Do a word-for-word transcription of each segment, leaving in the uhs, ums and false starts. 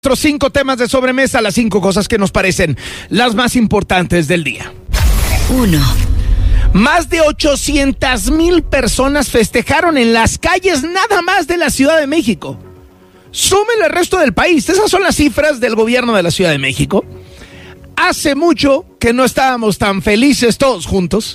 Nuestros cinco temas de sobremesa, las cinco cosas que nos parecen las más importantes del día. Uno. Más de ochocientas mil personas festejaron en las calles nada más de la Ciudad de México. Súmenle el resto del país. Esas son las cifras del gobierno de la Ciudad de México. Hace mucho que no estábamos tan felices todos juntos.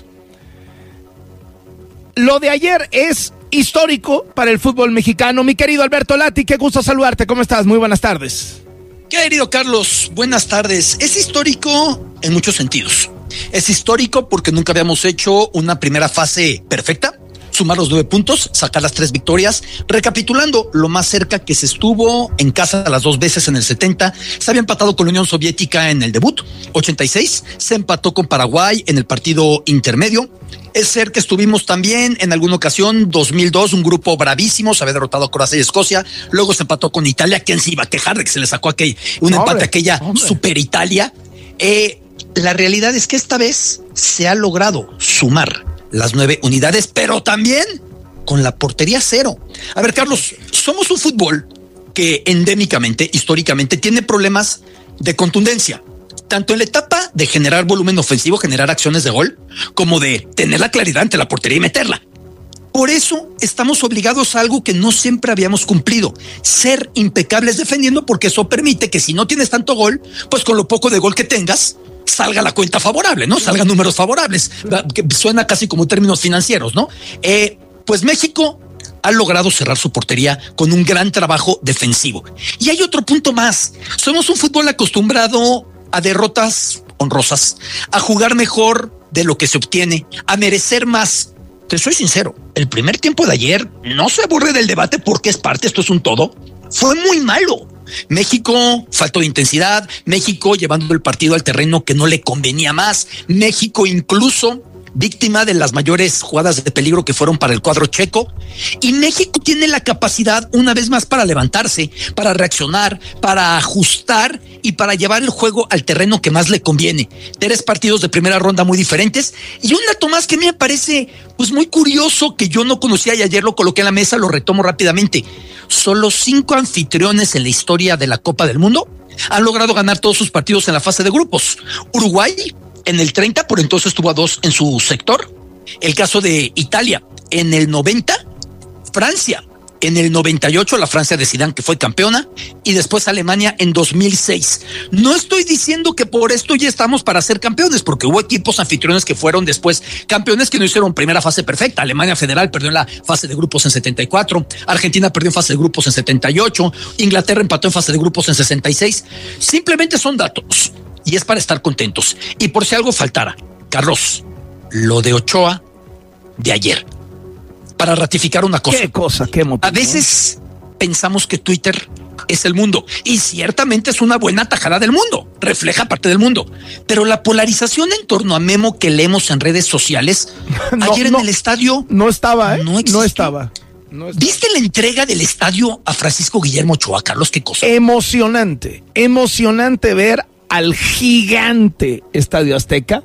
Lo de ayer es histórico para el fútbol mexicano. Mi querido Alberto Lati, qué gusto saludarte. ¿Cómo estás? Muy buenas tardes. Querido Carlos, buenas tardes. Es histórico en muchos sentidos. Es histórico porque nunca habíamos hecho una primera fase perfecta. Sumar los nueve puntos, sacar las tres victorias. Recapitulando, lo más cerca que se estuvo en casa las dos veces en el setenta, se había empatado con la Unión Soviética en el debut, ochenta y seis, se empató con Paraguay en el partido intermedio. Es ser que estuvimos también en alguna ocasión, dos mil dos, un grupo bravísimo, se había derrotado a Croacia y Escocia, luego se empató con Italia. ¿Quién se iba a quejar de que se le sacó aquel, un hombre, empate a aquella hombre. Super Italia? Eh, la realidad es que esta vez se ha logrado sumar las nueve unidades, pero también con la portería cero. A ver, Carlos, somos un fútbol que endémicamente, históricamente, tiene problemas de contundencia, tanto en la etapa de generar volumen ofensivo, generar acciones de gol, como de tener la claridad ante la portería y meterla. Por eso estamos obligados a algo que no siempre habíamos cumplido, ser impecables defendiendo, porque eso permite que si no tienes tanto gol, pues con lo poco de gol que tengas, salga la cuenta favorable, ¿no? Salgan números favorables, que suena casi como términos financieros, ¿no? Eh, pues México ha logrado cerrar su portería con un gran trabajo defensivo. Y hay otro punto más. Somos un fútbol acostumbrado a derrotas honrosas, a jugar mejor de lo que se obtiene, a merecer más. Te soy sincero, el primer tiempo de ayer no se aburre del debate porque es parte, esto es un todo. Fue muy malo. México faltó de intensidad, México llevando el partido al terreno que no le convenía más, México incluso víctima de las mayores jugadas de peligro que fueron para el cuadro checo, y México tiene la capacidad una vez más para levantarse, para reaccionar, para ajustar y para llevar el juego al terreno que más le conviene. Tres partidos de primera ronda muy diferentes y un dato más que me parece pues muy curioso que yo no conocía y ayer lo coloqué en la mesa, lo retomo rápidamente. Solo cinco anfitriones en la historia de la Copa del Mundo han logrado ganar todos sus partidos en la fase de grupos. Uruguay en el treinta, por entonces tuvo a dos en su sector. El caso de Italia en el noventa, Francia en el noventa y ocho, la Francia de Zidane que fue campeona, y después Alemania en dos mil seis. No estoy diciendo que por esto ya estamos para ser campeones, porque hubo equipos anfitriones que fueron después campeones que no hicieron primera fase perfecta. Alemania Federal perdió en la fase de grupos en setenta y cuatro, Argentina perdió en fase de grupos en setenta y ocho, Inglaterra empató en fase de grupos en sesenta y seis. Simplemente son datos y es para estar contentos. Y por si algo faltara, Carlos, lo de Ochoa de ayer, para ratificar una cosa. ¿Qué cosa? ¿Qué motivo? A veces pensamos que Twitter es el mundo y ciertamente es una buena tajada del mundo, refleja parte del mundo, pero la polarización en torno a Memo que leemos en redes sociales, no, ayer no, en el estadio no estaba, ¿eh? No, no estaba. No estaba. ¿Viste la entrega del estadio a Francisco Guillermo Ochoa, Carlos? ¿Qué cosa? Emocionante, emocionante ver al gigante Estadio Azteca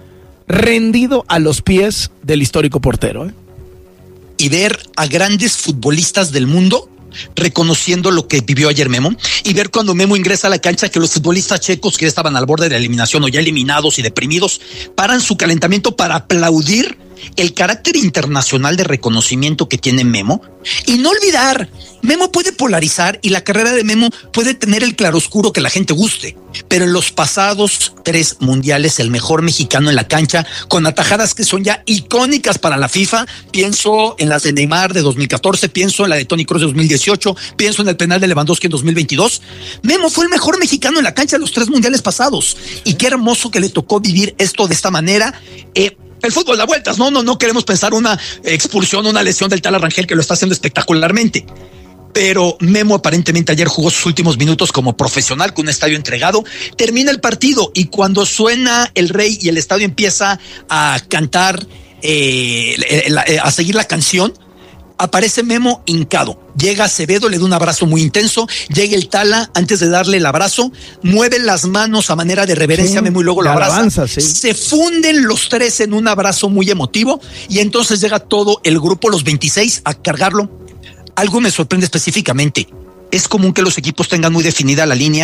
rendido a los pies del histórico portero, ¿eh? Y ver a grandes futbolistas del mundo reconociendo lo que vivió ayer Memo, y ver cuando Memo ingresa a la cancha que los futbolistas checos que ya estaban al borde de la eliminación o ya eliminados y deprimidos paran su calentamiento para aplaudir el carácter internacional de reconocimiento que tiene Memo. Y no olvidar, Memo puede polarizar y la carrera de Memo puede tener el claroscuro que la gente guste, pero en los pasados tres mundiales el mejor mexicano en la cancha, con atajadas que son ya icónicas para la FIFA. Pienso en las de Neymar de dos mil catorce, pienso en la de Toni Kroos de dos mil dieciocho, pienso en el penal de Lewandowski en dos mil veintidós. Memo fue el mejor mexicano en la cancha en los tres mundiales pasados, y qué hermoso que le tocó vivir esto de esta manera. eh, El fútbol da vueltas, no, no, no queremos pensar una expulsión, una lesión del tal Rangel, que lo está haciendo espectacularmente. Pero Memo aparentemente ayer jugó sus últimos minutos como profesional con un estadio entregado. Termina el partido y cuando suena el Rey y el estadio empieza a cantar, eh, a seguir la canción, aparece Memo hincado. Llega Acevedo, le da un abrazo muy intenso. Llega el Tala, antes de darle el abrazo, mueve las manos a manera de reverencia, sí, a Memo, y luego lo abraza. Alabanza, sí. Se funden los tres en un abrazo muy emotivo, y entonces llega todo el grupo, los veintiséis, a cargarlo. Algo me sorprende específicamente. es común que los equipos tengan muy definida la línea